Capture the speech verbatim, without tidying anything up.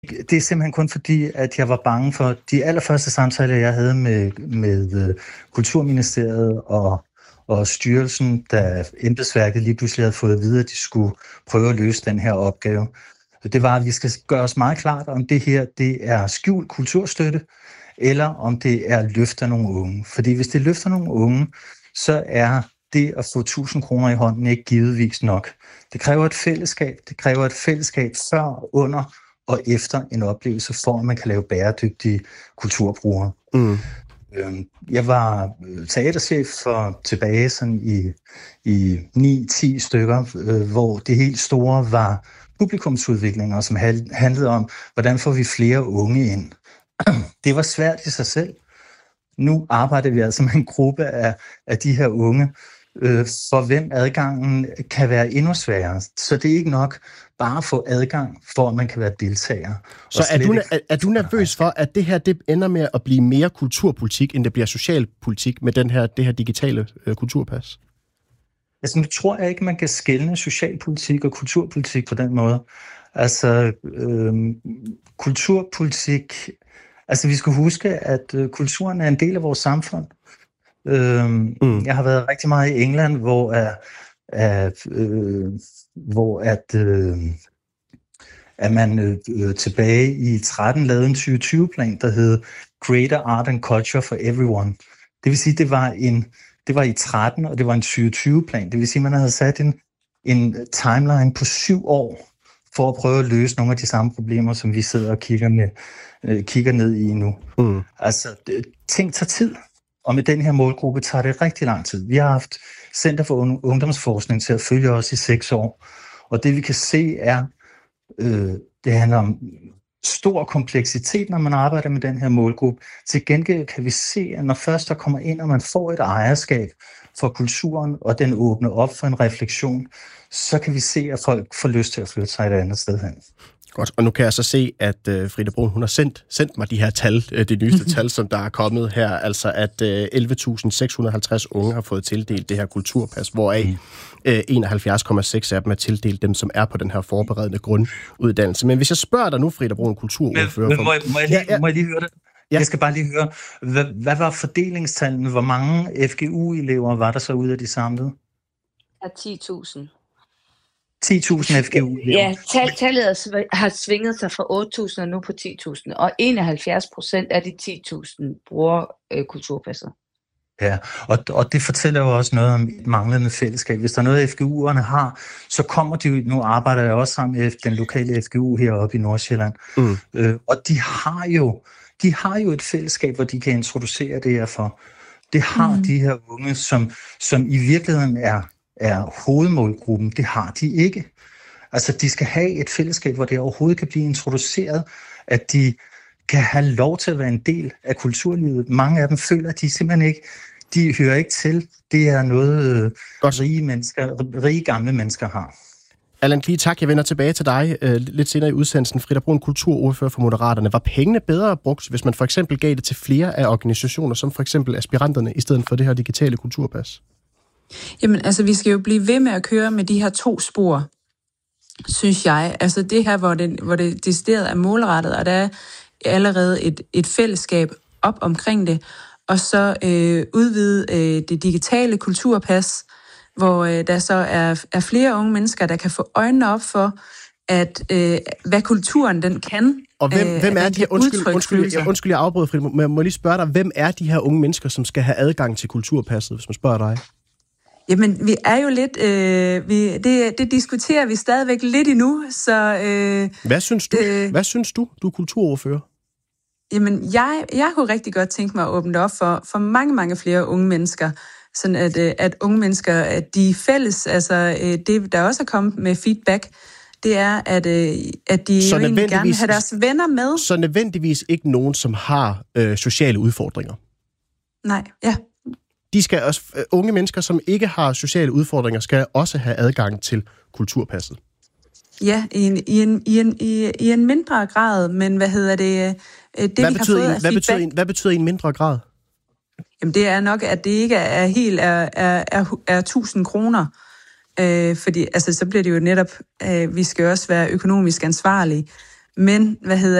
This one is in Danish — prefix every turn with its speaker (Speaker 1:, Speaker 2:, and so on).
Speaker 1: Det er simpelthen kun fordi, at jeg var bange for de allerførste samtaler, jeg havde med, med Kulturministeriet og, og styrelsen, da embedsværket lige pludselig havde fået at vide, at de skulle prøve at løse den her opgave. Det var, at vi skal gøre os meget klart, om det her det er skjult kulturstøtte, eller om det er løfter nogle unge. Fordi hvis det løfter nogle unge, så er det at få tusind kroner i hånden ikke givetvis nok. Det kræver et fællesskab. Det kræver et fællesskab før, under og efter en oplevelse, for at man kan lave bæredygtige kulturbrugere. Mm. Jeg var teaterchef for tilbage sådan i, i ni ti stykker, hvor det helt store var publikumsudviklinger, som handlede om, hvordan får vi flere unge ind. Det var svært i sig selv. Nu arbejder vi altså med en gruppe af, af de her unge, øh, for hvem adgangen kan være endnu sværere. Så det er ikke nok bare at få adgang, for at man kan være deltager.
Speaker 2: Så er du, er, er du nervøs for, at det her det ender med at blive mere kulturpolitik, end det bliver socialpolitik med den her, det her digitale øh, kulturpas?
Speaker 1: Altså, nu tror jeg ikke, man kan skelne socialpolitik og kulturpolitik på den måde. Altså, øh, kulturpolitik... Altså, vi skal huske, at øh, kulturen er en del af vores samfund. Øh, mm. Jeg har været rigtig meget i England, hvor, er, er, øh, hvor at, øh, at man øh, tilbage i tretten lavede en tyve tyve-plan, der hed Greater Art and Culture for Everyone. Det vil sige, det var en det var i tretten, og det var en tyve tyve-plan. Det vil sige, man havde sat en, en timeline på syv år for at prøve at løse nogle af de samme problemer, som vi sidder og kigger, med, øh, kigger ned i nu. Mm. Altså, det, ting tager tid, og med den her målgruppe tager det rigtig lang tid. Vi har haft Center for Ungdomsforskning til at følge os i seks år, og det vi kan se er, øh, det handler om stor kompleksitet, når man arbejder med den her målgruppe. Til gengæld kan vi se, at når først der kommer ind, og man får et ejerskab for kulturen, og den åbner op for en refleksion, så kan vi se, at folk får lyst til at flytte sig et andet sted hen.
Speaker 2: Godt, og nu kan jeg så se, at uh, Frida Bruun, hun har sendt, sendt mig de her tal, uh, de nyeste tal, som der er kommet her, altså at uh, elleve tusind seks hundrede og halvtreds unge har fået tildelt det her kulturpas, hvoraf uh, enoghalvfjerds komma seks af dem er tildelt dem, som er på den her forberedende grunduddannelse. Men hvis jeg spørger dig nu, Frida Bruun, kulturordfører...
Speaker 1: Men, men må, jeg, må, jeg lige, ja, ja. må jeg lige høre det? Ja. Jeg skal bare lige høre, hvad, hvad var fordelingstallene? Hvor mange F G U-elever var der så ud af de samlede?
Speaker 3: Ja, ti tusind.
Speaker 1: ti tusind F G U.
Speaker 3: Ja, tallet har svinget sig fra otte tusind og nu på ti tusind, og enoghalvfjerds procent af de ti tusind bruger øh, kulturpasset.
Speaker 1: Ja, og, og det fortæller jo også noget om et manglende fællesskab. Hvis der er noget, F G U'erne har, så kommer de jo, nu arbejder jeg også sammen med den lokale F G U heroppe i Nordsjælland, mm. øh, og de har jo de har jo et fællesskab, hvor de kan introducere det her for. Det har mm. de her unge, som, som i virkeligheden er er hovedmålgruppen. Det har de ikke. Altså, de skal have et fællesskab, hvor det overhovedet kan blive introduceret, at de kan have lov til at være en del af kulturlivet. Mange af dem føler, at de simpelthen ikke, de hører ikke til. Det er noget, rige mennesker, rige gamle mennesker har.
Speaker 2: Allan Klee, tak. Jeg vender tilbage til dig uh, lidt senere i udsendelsen. Frida Bruun, kulturordfører for Moderaterne. Var pengene bedre brugt, hvis man for eksempel gav det til flere af organisationer, som for eksempel aspiranterne, i stedet for det her digitale kulturpas?
Speaker 4: Jamen, altså, vi skal jo blive ved med at køre med de her to spor, synes jeg. Altså, det her, hvor det, hvor det decideret er målrettet, og der er allerede et, et fællesskab op omkring det, og så øh, udvide øh, det digitale kulturpas, hvor øh, der så er, er flere unge mennesker, der kan få øjnene op for, at øh, hvad kulturen den kan.
Speaker 2: Og hvem, øh, hvem er de her, undskyld, undskyld, jeg, undskyld, jeg afbryder, Frida, men jeg må lige spørge dig, hvem er de her unge mennesker, som skal have adgang til kulturpasset, hvis man spørger dig?
Speaker 4: Jamen, vi er jo lidt... Øh, vi, det, det diskuterer vi stadigvæk lidt endnu, så... Øh,
Speaker 2: Hvad synes du? Øh, Hvad synes du, du er kulturordfører?
Speaker 4: Jamen, jeg, jeg kunne rigtig godt tænke mig at åbne op for, for mange, mange flere unge mennesker, sådan at, at unge mennesker, at de fælles, altså det, der også er kommet med feedback, det er, at, at de jo egentlig gerne vil have deres venner med.
Speaker 2: Så nødvendigvis ikke nogen, som har øh, sociale udfordringer?
Speaker 4: Nej, ja.
Speaker 2: De skal også, unge mennesker, som ikke har sociale udfordringer, skal også have adgang til kulturpasset.
Speaker 4: Ja, i en, i en, i en, i, i en mindre grad, men hvad hedder det? det
Speaker 2: hvad,
Speaker 4: vi
Speaker 2: betyder
Speaker 4: har
Speaker 2: en, hvad, betyder en, hvad betyder en mindre grad?
Speaker 4: Jamen, det er nok, at det ikke er helt er, er, er, er tusind kroner. Øh, fordi altså, så bliver det jo netop, øh, vi skal også være økonomisk ansvarlige. Men, hvad hedder